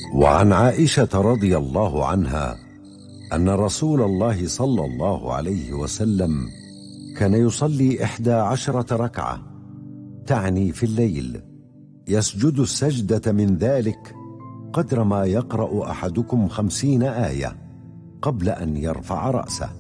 وعن عائشة رضي الله عنها أن رسول الله صلى الله عليه وسلم كان يصلي 11 ركعة، تعني في الليل، يسجد السجدة من ذلك قدر ما يقرأ أحدكم 50 آية قبل أن يرفع رأسه.